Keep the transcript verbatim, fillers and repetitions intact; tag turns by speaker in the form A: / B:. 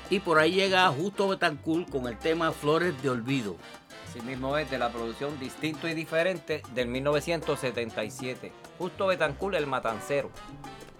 A: Y por ahí llega Justo Betancourt con el tema Flores de Olvido.
B: Así mismo es de la producción Distinto y Diferente del mil novecientos setenta y siete. Justo Betancourt, el matancero.